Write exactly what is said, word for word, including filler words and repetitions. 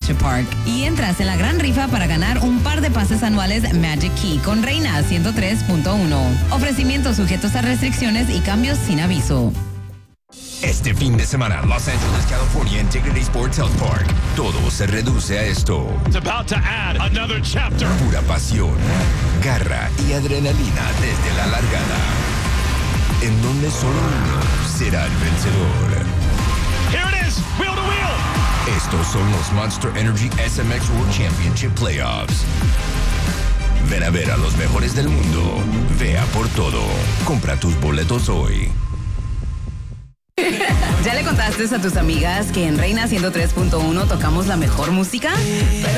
Orchard Park. Y entras en la gran rifa para ganar un par de pases anuales Magic Key con Reina ciento tres punto uno. Ofrecimientos sujetos a restricciones y cambios sin aviso. Este fin de semana, Los Angeles, California, Integrity Sports Health Park. Todo se reduce a esto. It's about to add another chapter. Pura pasión, garra y adrenalina desde la largada. En donde solo uno será el vencedor. Here it is, wheel to wheel. Estos son los Monster Energy S M X World Championship Playoffs. Ven a ver a los mejores del mundo. Vea por todo. Compra tus boletos hoy. ¿Ya le contaste a tus amigas que en Reina ciento tres punto uno tocamos la mejor música? Pero